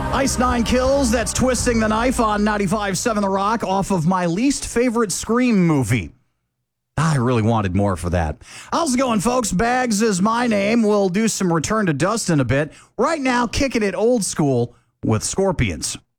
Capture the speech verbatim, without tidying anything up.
Ice Nine Kills, that's Twisting the Knife on ninety-five point seven The Rock off of my least favorite Scream movie. I really wanted more for that. How's it going, folks? Bags is my name. We'll do some Return to Dust in a bit. Right now, kicking it old school with Scorpions.